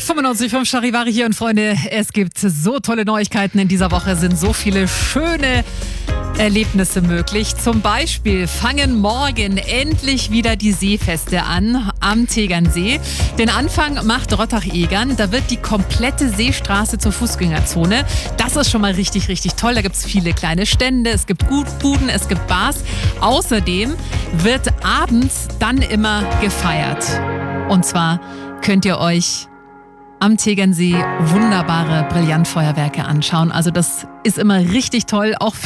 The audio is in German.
95.5 Charivari hier und Freunde, es gibt so tolle Neuigkeiten in dieser Woche, sind so viele schöne Erlebnisse möglich. Zum Beispiel fangen morgen endlich wieder die Seefeste an am Tegernsee. Den Anfang macht Rottach-Egern. Da wird die komplette Seestraße zur Fußgängerzone. Das ist schon mal richtig, richtig toll. Da gibt es viele kleine Stände, es gibt Buden, es gibt Bars. Außerdem wird abends dann immer gefeiert. Und zwar könnt ihr euch am Tegernsee wunderbare Brillantfeuerwerke anschauen. Also das ist immer richtig toll, auch